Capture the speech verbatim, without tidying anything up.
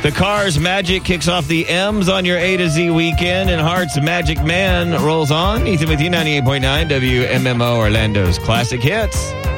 The Cars Magic kicks off the M's on your A to Z weekend, and Heart's Magic Man rolls on. Ethan with you, ninety-eight point nine W M M O, Orlando's classic hits.